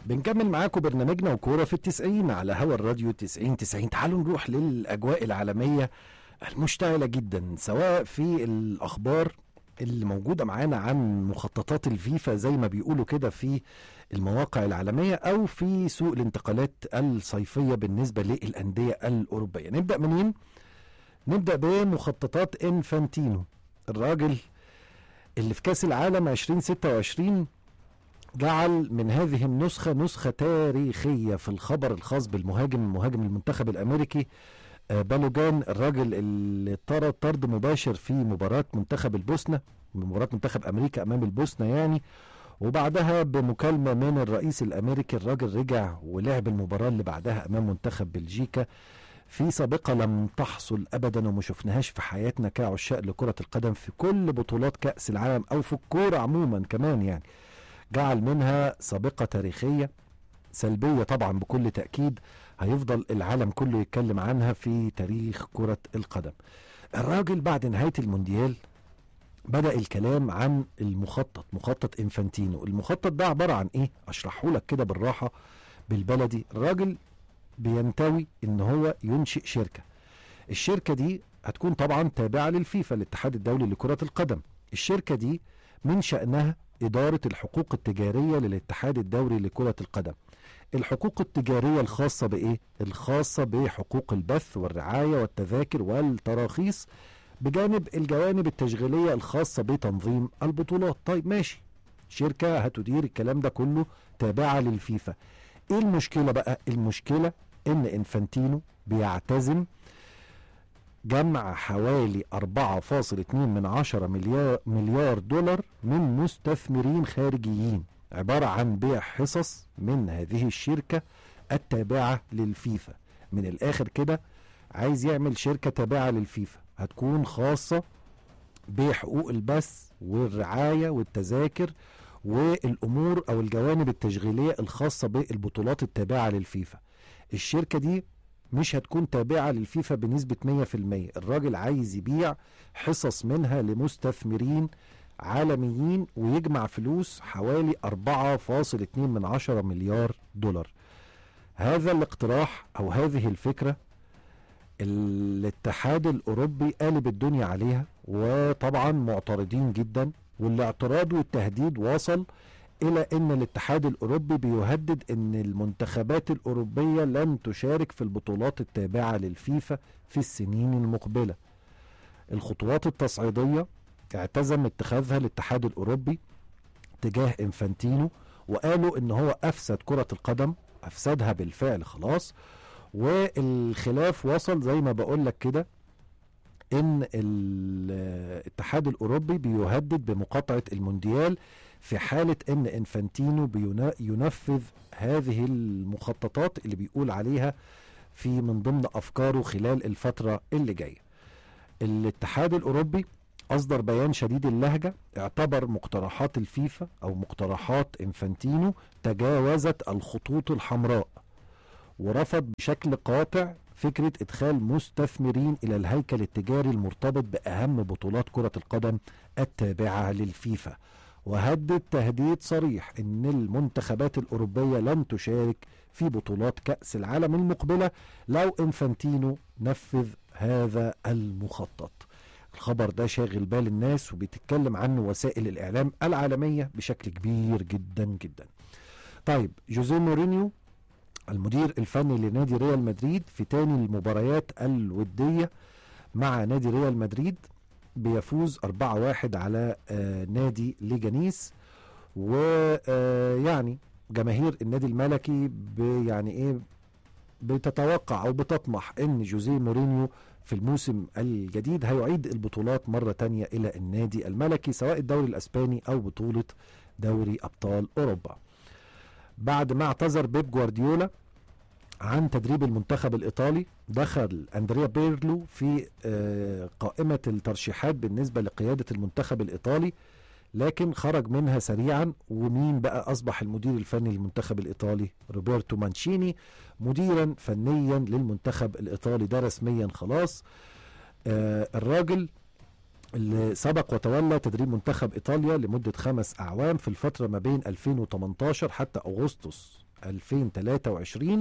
بنكمل معاكم برنامجنا وكورة في 90 على هوا الراديو 90. تعالوا نروح للأجواء العالمية المشتعلة جدا، سواء في الأخبار اللي موجودة معانا عن مخططات الفيفا زي ما بيقولوا كده في المواقع العالمية، أو في سوق الانتقالات الصيفية بالنسبة للأندية الأوروبية. نبدأ منين؟ نبدأ بمخططات إنفانتينو، الراجل اللي في كأس العالم 2026 جعل من هذه النسخة نسخة تاريخية. في الخبر الخاص مهاجم المنتخب الأمريكي بالوجان، الراجل اللي طرد طرد مباشر في مباراة منتخب أمريكا أمام البوسنة يعني، وبعدها بمكالمة من الرئيس الأمريكي الراجل رجع ولعب المباراة اللي بعدها أمام منتخب بلجيكا في سابقة لم تحصل أبدا وما شفناهاش في حياتنا كعشاق لكرة القدم في كل بطولات كأس العالم أو في الكورة عموما كمان يعني. جعل منها سابقة تاريخية سلبية طبعا بكل تأكيد، هيفضل العالم كله يتكلم عنها في تاريخ كرة القدم. الراجل بعد نهاية المونديال بدأ الكلام عن مخطط إنفانتينو. المخطط ده عبارة عن إيه؟ أشرحه لك كده بالراحة بالبلدي. الراجل بينتوي إن هو ينشئ شركة. الشركة دي هتكون طبعا تابعة للفيفا، الاتحاد الدولي لكرة القدم. الشركة دي من شأنها إدارة الحقوق التجارية للاتحاد الدولي لكرة القدم. الحقوق التجارية الخاصة بإيه؟ الخاصة بحقوق البث والرعاية والتذاكر والتراخيص، بجانب الجوانب التشغيلية الخاصة بتنظيم البطولات. طيب ماشي، شركة هتدير الكلام ده كله تابعة للفيفا. ايه المشكلة بقى؟ المشكلة ان انفانتينو بيعتزم جمع حوالي 4.2 مليار دولار من مستثمرين خارجيين، عبارة عن بيع حصص من هذه الشركة التابعة للفيفا. من الآخر كده عايز يعمل شركة تابعة للفيفا هتكون خاصة بحقوق البث والرعاية والتذاكر والأمور أو الجوانب التشغيلية الخاصة بالبطولات التابعة للفيفا. الشركة دي مش هتكون تابعة للفيفا بنسبة 100%. الراجل عايز يبيع حصص منها لمستثمرين عالميين ويجمع فلوس حوالي 4.2 مليار دولار. هذا الاقتراح أو هذه الفكرة الاتحاد الأوروبي قالب الدنيا عليها، وطبعا معترضين جدا، والاعتراض والتهديد وصل إلى أن الاتحاد الأوروبي بيهدد أن المنتخبات الأوروبية لن تشارك في البطولات التابعة للفيفا في السنين المقبلة. الخطوات التصعيدية اعتزم اتخاذها الاتحاد الأوروبي تجاه إنفانتينو، وقالوا أن هو أفسد كرة القدم، أفسدها بالفعل خلاص. والخلاف وصل زي ما بقول لك كده ان الاتحاد الاوروبي بيهدد بمقاطعة المونديال في حالة ان انفانتينو ينفذ هذه المخططات اللي بيقول عليها في من ضمن افكاره خلال الفترة اللي جاية. الاتحاد الاوروبي اصدر بيان شديد اللهجة، اعتبر مقترحات الفيفا او مقترحات انفانتينو تجاوزت الخطوط الحمراء، ورفض بشكل قاطع فكرة إدخال مستثمرين إلى الهيكل التجاري المرتبط بأهم بطولات كرة القدم التابعة للفيفا، وهدد تهديد صريح أن المنتخبات الأوروبية لن تشارك في بطولات كأس العالم المقبلة لو إنفانتينو نفذ هذا المخطط. الخبر ده شاغل بال الناس وبيتكلم عنه وسائل الإعلام العالمية بشكل كبير جدا جدا. طيب، جوزيه مورينيو المدير الفني لنادي ريال مدريد في تاني المباريات الودية مع نادي ريال مدريد بيفوز 4-1 على نادي ليجانيس. ويعني جماهير النادي الملكي يعني ايه بتتوقع او بتطمح ان جوزيه مورينيو في الموسم الجديد هيعيد البطولات مرة تانية الى النادي الملكي، سواء الدوري الاسباني او بطولة دوري ابطال اوروبا. بعد ما اعتذر بيب جوارديولا عن تدريب المنتخب الإيطالي، دخل أندريا بيرلو في قائمة الترشيحات بالنسبة لقيادة المنتخب الإيطالي، لكن خرج منها سريعا. ومين بقى أصبح المدير الفني للمنتخب الإيطالي؟ روبرتو مانشيني، مديرا فنيا للمنتخب الإيطالي ده رسميا خلاص. الراجل اللي سبق وتولى تدريب منتخب إيطاليا لمدة 5 أعوام في الفترة ما بين 2018 حتى أغسطس 2023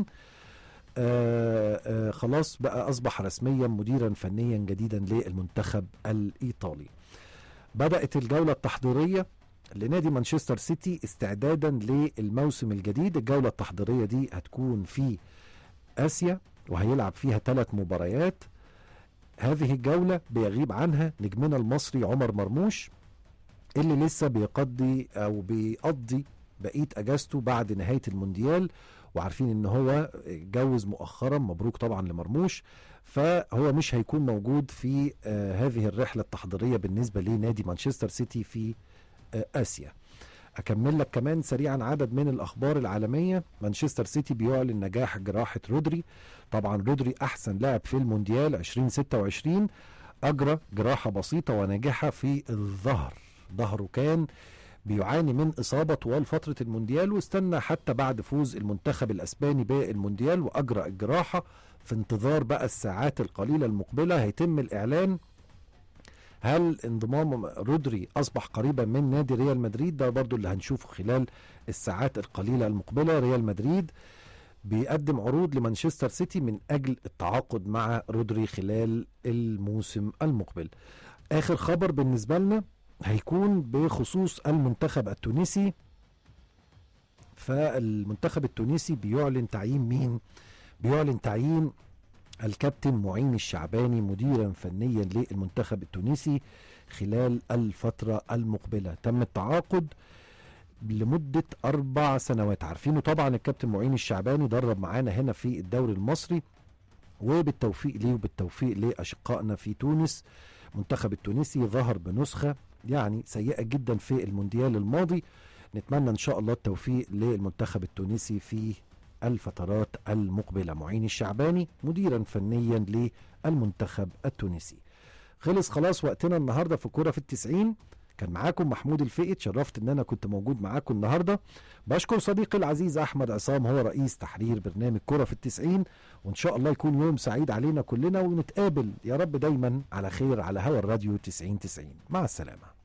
خلاص بقى أصبح رسميا مديرا فنيا جديدا للمنتخب الإيطالي. بدأت الجولة التحضيرية لنادي مانشستر سيتي استعدادا للموسم الجديد. الجولة التحضيرية دي هتكون في آسيا وهيلعب فيها 3 مباريات. هذه الجولة بيغيب عنها نجمنا المصري عمر مرموش اللي لسه بيقضي بقية اجازته بعد نهاية المونديال، وعارفين ان هو اتجوز مؤخرا، مبروك طبعا لمرموش، فهو مش هيكون موجود في هذه الرحلة التحضيرية بالنسبة لنادي مانشستر سيتي في آسيا. أكمل لك كمان سريعا عدد من الأخبار العالمية. مانشستر سيتي بيعلن نجاح جراحة رودري. طبعا رودري أحسن لاعب في المونديال 2026 أجرى جراحة بسيطة وناجحة في الظهر. ظهره كان بيعاني من إصابة طوال فترة المونديال، واستنى حتى بعد فوز المنتخب الأسباني بالمونديال وأجرى الجراحة. في انتظار بقى الساعات القليلة المقبلة هيتم الإعلان هل انضمام رودري أصبح قريبا من نادي ريال مدريد. ده برضو اللي هنشوفه خلال الساعات القليلة المقبلة. ريال مدريد بيقدم عروض لمانشستر سيتي من أجل التعاقد مع رودري خلال الموسم المقبل. آخر خبر بالنسبة لنا هيكون بخصوص المنتخب التونسي. فالمنتخب التونسي بيعلن تعيين مين؟ بيعلن تعيين الكابتن معين الشعباني مديرا فنيا للمنتخب التونسي خلال الفترة المقبلة. تم التعاقد لمدة 4 سنوات. عارفينه طبعا الكابتن معين الشعباني درب معانا هنا في الدوري المصري، وبالتوفيق ليه وبالتوفيق لأشقائنا في تونس. المنتخب التونسي ظهر بنسخة يعني سيئة جدا في المونديال الماضي. نتمنى ان شاء الله التوفيق للمنتخب التونسي في الفترات المقبلة. معين الشعباني مديرا فنيا للمنتخب التونسي. خلص خلاص وقتنا النهاردة في كرة في 90. كان معاكم محمود الفقي، تشرفت ان انا كنت موجود معاكم النهاردة. بشكر صديقي العزيز احمد عصام، هو رئيس تحرير برنامج كرة في 90. وان شاء الله يكون يوم سعيد علينا كلنا، ونتقابل يا رب دايما على خير على هوا الراديو 90. مع السلامة.